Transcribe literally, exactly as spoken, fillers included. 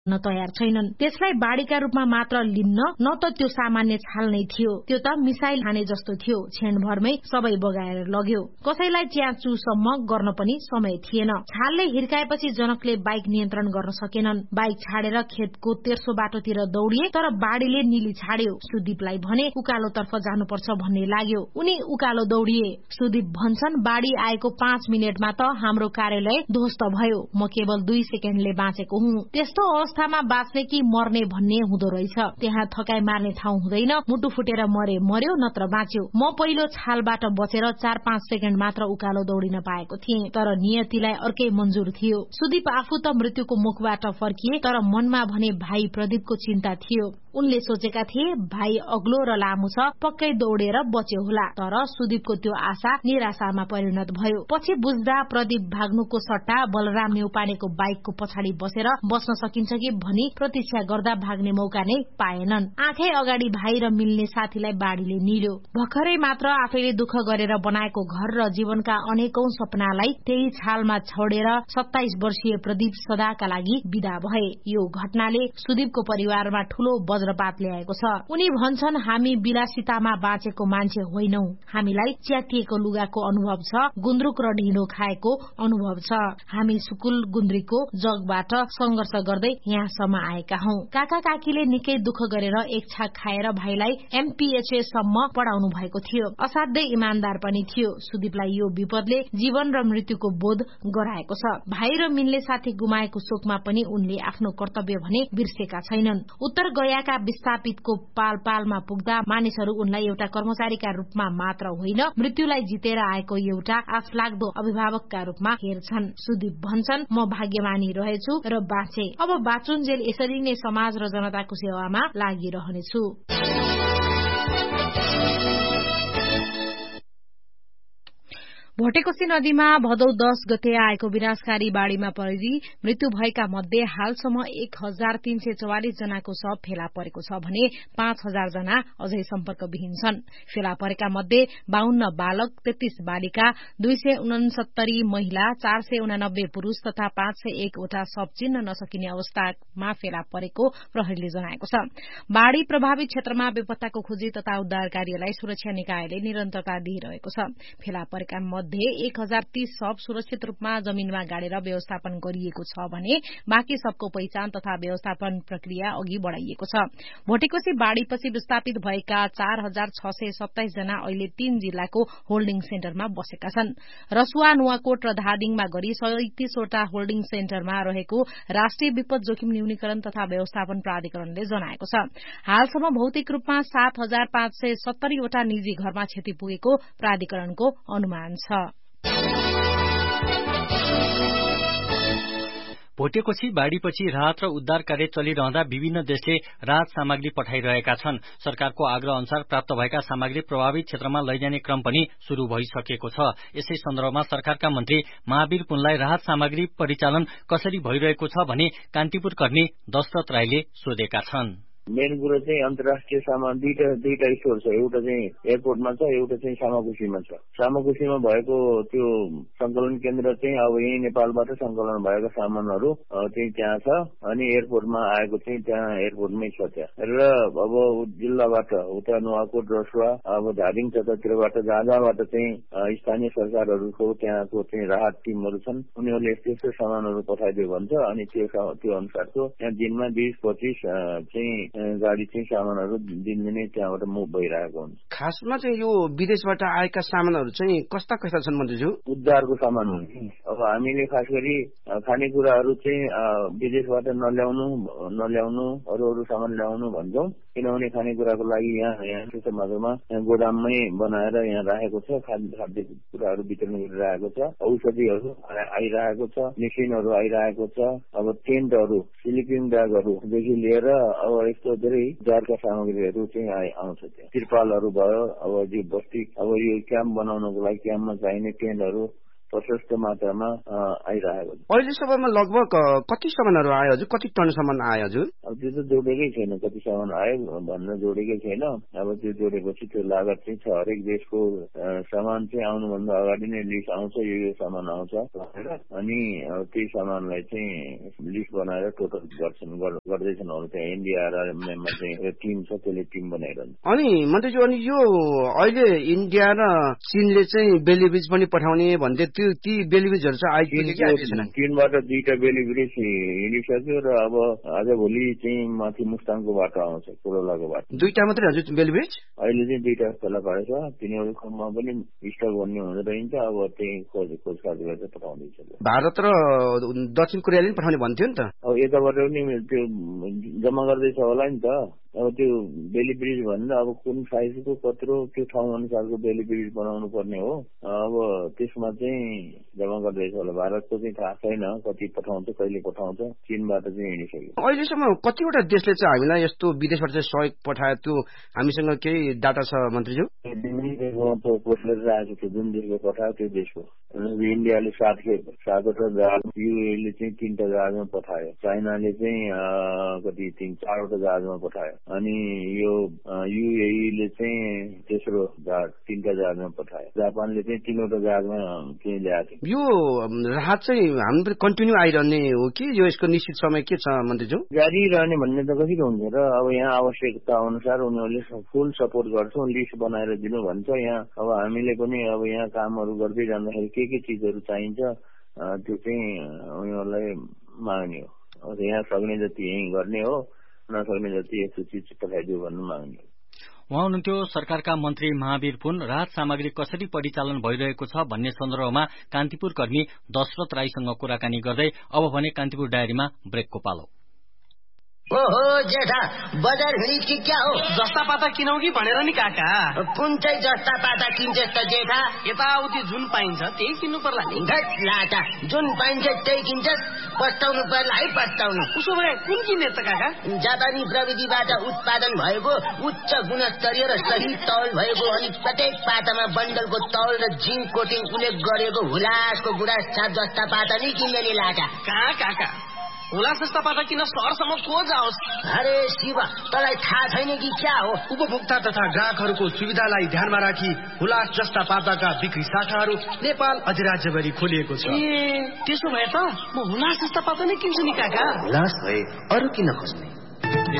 न तयार छैनन्। त्यसलाई बाढीका रूपमा मात्र लिन्न न त त्यो सामान्य छाल नै थियो, त्यो त मिसाइल हाने जस्तो थियो। क्षणभरमै सबै बगाएर लग्यो। कसैलाई च्याचुसम्म गर्न पनि समय थिएन। छालले हिर्काएपछि जनकले बाइक नियन्त्रण गर्न सकेनन्। बाइक छाडेर खेतको तेर्सो बाटोतिर दौडिए, तर बाढीले निली छाड्यो। सुदीपलाई भने उकालोतर्फ जानुपर्छ भन्ने लाग्यो। उनी उकालो दौडिए। सुदीप भन्छन्, बाढी आएको पाँच मिनटमा त हाम्रो कार्यालय ध्वस्त भयो। म केवल दुई सेकेन्डले बाँचेको हुँ। त्यस्तो अवस्थामा बाँच्ने कि मर्ने भन्ने हुँदो रहेछ। त्यहाँ थकाइ मार्ने ठाउँ हुँदैन। मुटु फुटेर मरे मर्यो, नत्र बाँच्यो। म पहिलो छालबाट बचेर चार पाँच सेकेन्ड मात्र उकालो दौडिन पाएको थिएँ, तर नियतिलाई अर्कै मन्जुर थियो। सुदीप आफू त मृत्युको मुखबाट फर्किए, तर मनमा भने भाइ प्रदीपको चिन्ता थियो। उनले सोचेका थिए भाइ अग्लो र लामो छ, पक्कै दौडेर बच्यो होला। तर सुदीपको त्यो आशा निराशामा परिणत भयो। पछि बुझ्दा प्रदीप भाग्नुको सट्टा बलराम नेउपानेको बाइकको पछाडि बसेर बस्न सकिन्छ कि भनी प्रतीक्षा गर्दा भाग्ने मौका नै पाएनन्। आँखै अगाडि भाइ र मिल्ने साथीलाई बाढीले निल्यो। भर्खरै मात्र आफैले दुःख गरेर बनाएको घर र जीवनका अनेकौं सपनालाई त्यही छालमा छोडेर सत्ताइस वर्षीय प्रदीप सदाका लागि विदा भए। यो घटनाले सुदीपको परिवारमा ठूलो वज्रपात ल्याएको छ। उनी भन्छन्, हामी विलासितामा बाँचेको मान्छे होइनौ। हामीलाई च्यातिएको लुगाको अनुभव छ, गुन्द्रुक र ढिँडो खाएको अनुभव छ। हामी सुकुल गुन्द्रीको जगबाट संघर्ष गर्दै यहाँसम्म आएका हौ। काका काकीले निकै दुःख गरेर एक छाक खाएर भाइलाई एमपीएचए सम्म पढाउनु भएको थियो। असाध्यै इमानदार पनि थियो। सुदीपलाई यो विपदले जीवन र मृत्युको बोध गराएको छ। भाइ र मिल्ने साथी गुमाएको शोकमा पनि उनले आफ्नो कर्तव्य भने बिर्सेका छैनन्। उत्तर गयाका विस्थापितको पाल पालमा पुग्दा मानिसहरू उनलाई एउटा कर्मचारीका रूपमा मात्र होइन, मृत्युलाई जितेर आएको एउटा आफलाग्दो अभिभावकका रूपमा हेर्छन्। सुदीप भन्छन्, म भाग्यमानी रहेछु र बाँचे। अब बाँचुन्जेल यसरी नै समाज र जनताको सेवामा लागिरहनेछु। भोटेकोशी नदीमा भदौ दस गते आएको विनाशकारी बाढ़ीमा परि मृत्यु भएका मध्ये हालसम्म एक हजार तीन सय चौवालिस जनाको शव फेला परेको छ भने पाँच हजार जना अझै सम्पर्कविहीन छन्। फेला परेका मध्ये बाहन्न बालक, तेत्तीस बालिका, दुई सय उनसत्तरी महिला, चार सय उनानब्बे पुरूष तथा पाँच सय एकवटा शव चिन्न नसकिने अवस्थामा फेला परेको प्रहरीले जनाएको छ। बाढ़ी प्रभावित क्षेत्रमा बेपत्ताको खोजी तथा उद्धार कार्यलाई सुरक्षा निकायले निरन्तरता दिइरहेको छ। फेला परेका मध्ये एक हजार तीस शव सुरक्षित रूपमा जमीनमा गाडेर व्यवस्थापन गरिएको छ भने बाँकी शवको पहिचान तथा व्यवस्थापन प्रक्रिया अघि बढ़ाइएको छ। भोटेकोशी बाढ़ीपछि विस्थापित भएका चार हजार छ सय सत्ताइस जना अहिले तीन जिल्लाको होल्डिङ सेन्टरमा बसेका छन्। रसुवा, नुवाकोट र धादिङमा गरी सैतिसवटा होल्डिङ सेन्टरमा रहेको राष्ट्रिय विपद जोखिम न्यूनीकरण तथा व्यवस्थापन प्राधिकरणले जनाएको छ। हालसम्म भौतिक रूपमा सात हजार पाँच सय सत्तरीवटा निजी घरमा क्षति पुगेको प्राधिकरणको अनुमान छ। भोटेकोशी बाढ़ीपछि राहत र उद्धार कार्य चलिरहँदा विभिन्न देशले राहत सामग्री पठाइरहेका छन्। सरकारको आग्रह अनुसार प्राप्त भएका सामग्री प्रभावित क्षेत्रमा लैजाने क्रम पनि शुरू भइसकेको छ। यसै सन्दर्भमा सरकारका मन्त्री महावीर पुनलाई राहत सामग्री परिचालन कसरी भइरहेको छ भने कान्तिपुर कर्मी दशरथ राईले सोधेका छन्। मेन कुरो चाहिँ अन्तर्राष्ट्रिय सामान दुईटा दुईटा स्टोर छ। एउटा चाहिँ एयरपोर्टमा छ, एउटा चाहिँ सामाकुसीमा छ। सामाकुसीमा भएको त्यो संकलन केन्द्र चाहिँ अब यही नेपालबाट संकलन भएका सामानहरू चाहिँ त्यहाँ छ अनि एयरपोर्टमा आएको चाहिँ त्यहाँ एयरपोर्टमै छ त्यहाँ। र अब जिल्लाबाट उता नुवाकोट, रसुवा, अब धादिङ ततातिरबाट जहाँ जहाँबाट चाहिँ स्थानीय सरकारहरूको त्यहाँको चाहिँ राहत टिमहरू छन्, उनीहरूले यस्तो यस्तो सामानहरू पठाइदियो भन्छ अनि त्यो त्यो अनुसारको त्यहाँ दिनमा बिस पच्चिस चाहिँ गाडी चाहिँ सामानहरू दिनदिनै त्यहाँबाट मुभ भइरहेको हुन्छ। खासमा चाहिँ यो विदेशबाट आएका सामानहरू चाहिँ कस्ता कस्ता छन् मन्त्रीज्यू? उद्धारको सामान हुन्छ। अब हामीले खास गरी खानेकुराहरू चाहिँ विदेशबाट नल्याउनु नल्याउनु अरू अरू सामान ल्याउनु भन्छौँ, किनभने खानेकुराको लागि यहाँ यहाँ समाजमा गोदाममै बनाएर यहाँ राखेको छ। खाद्य कुराहरू वितरण गरिरहेको छ। औषधिहरू आइरहेको छ, मेसिनहरू आइरहेको छ। अब टेन्टहरू, स्लिपिङ ब्यागहरूदेखि लिएर अब यस्तो धेरै उद्धारका सामग्रीहरू चाहिँ आउँछ त्यहाँ। तिरपालहरू भयो, अब यो बस्ती अब यो क्याम्प बनाउनको लागि क्याम्पमा चाहिने टेन्टहरू प्रशस्त मात्रामा आइरहेको छ। अहिलेसम्ममा लगभग कति सामानहरू आयो हजुर? कति टनसम्म आयो हजुर? अब त्यो त जोडेकै छैन, कति सामान आयो भन्न जोडेकै छैन। अब त्यो जोडेपछि त्यो लागत चाहिँ छ, हरेक देशको सामान चाहिँ आउनुभन्दा अगाडि नै लिस्ट आउँछ, यो यो सामान आउँछ भनेर, अनि त्यही सामानलाई चाहिँ लिस्ट बनाएर टोटल गर्छन् गर्दैछन् अरू त्यहाँ इन्डिया र म्यानमा चाहिँ टिम छ, त्यसले टिम बनाइरहन्छ। अनि मन्त्रीज्यू, अनि यो अहिले इन्डिया र चीनले चाहिँ बेली ब्रिज पनि पठाउने भन्दै त्यो ती बेली ब्रिजहरू चाहिँ आइपुगेको चीनबाट दुईटा बेली ब्रिज हिँडिसक्यो र अब आज भोलि चाहिँ माथि मुस्ताङको बाटो आउँछ, कोरोलाको बाटो। दुईटा मात्रै हजुर बेली ब्रिज अहिले चाहिँ दुईटा फेला परेछ, तिनीहरूमा पनि स्टक भन्ने हुँदो रहन्छ। अब त्यही खोज खोजखाज गरेर पठाउँदैछ। भारत र दक्षिण कोरियाले पनि पठाउने भन्थ्यो नि त, अब यताबाट पनि त्यो जम्मा गर्दैछ होला नि त। अब त्यो बेली ब्रिज भन्दा अब कुन साइजको कत्रो त्यो ठाउँ अनुसारको बेली ब्रिज बनाउनु पर्ने हो। अब त्यसमा चाहिँ जम्मा गर्दैछ होला। भारतको चाहिँ थाहा छैन कति पठाउँछ, कहिले पठाउँछ। चीनबाट चाहिँ हिँडिसक्यो। अहिलेसम्म कतिवटा देशले चाहिँ हामीलाई यस्तो विदेशबाट चाहिँ सहयोग पठायो, त्यो हामीसँग केही डाटा छ मन्त्रीज्यू? आएको थियो जुन देशले पठायो त्यो देशको। इन्डियाले सात सातवटा जहाज, युएले चाहिँ तीनटा जहाजमा पठायो, चाइनाले चाहिँ कति तीन चारवटा जहाजमा पठायो, अनि यो युएले चाहिँ तेस्रो जहाज तीनटा जहाजमा पठायो, जापानले चाहिँ तीनवटा जहाजमा चाहिँ ल्याएको थियो। यो राहत चाहिँ हाम्रो कन्टिन्यू आइरहने हो कि यो यसको निश्चित समय के छ मन्त्रीज्यू? जारी रहने भन्ने त कसरी हुन्छ र। अब यहाँ आवश्यकता अनुसार उनीहरूले फुल सपोर्ट गर्छौँ, लिस्ट बनाएर दिनु भन्छ। यहाँ अब हामीले पनि अब यहाँ कामहरू गर्दै जाँदाखेरि के के चिजहरू चाहिन्छ त्यो चाहिँ उनीहरूलाई माग्ने हो। अब यहाँ सक्ने जति यहीँ गर्ने हो, नसक्ने जति यस्तो चिज पठाइदियो भन्नु माग्ने हो। उहाँ हुनुहुन्थ्यो सरकारका मन्त्री महावीर पुन। राहत सामग्री कसरी परिचालन भइरहेको छ भन्ने सन्दर्भमा कान्तिपुर कर्मी दशरथ राईसँग कुराकानी गर्दै अब भने कान्तिपुर डायरीमा ब्रेकको पालो। ओहो जेठा, बजार भिड कि क्या हो? जस्ता पाता किनौ कि भनेर नि काका। कुन चाहिँ जस्ता पाता किन्छस् त जेठा? यताउति जुन पाइन्छ त्यही किन्नु पर्ला नि। धत लाटा, जुन पाइन्छ त्यही किन्छस्? पस्ताउनु पर्ला है पस्ताउनु। उसो भए कुन किन्ने त काका? जापानी प्रविधिबाट उत्पादन भएको उच्च गुणस्तरीय र सही तौल भएको अनि प्रत्येक पातामा बन्डलको तौल र जिङ्क कोटिङ उल्लेख गरेको हुलासको गुडास छाप जस्ता पाता नि किन्ने नि लाटा। कहाँ काका, हुलास जस्ता पाता किन सहरसम्म को जाओस्? अरे शिव, तँलाई थाहा छैन कि क्या हो? उपभोक्ता तथा ग्राहकहरूको सुविधालाई ध्यानमा राखी हुलास जस्ता पाताका बिक्री शाखाहरू नेपाल अधिराज्यभरि खोलिएको छ। ए त्यसो भए त म हुलास जस्ता पाता नै किन्छु नि काका। हुलास भए अरू किन खोज्ने?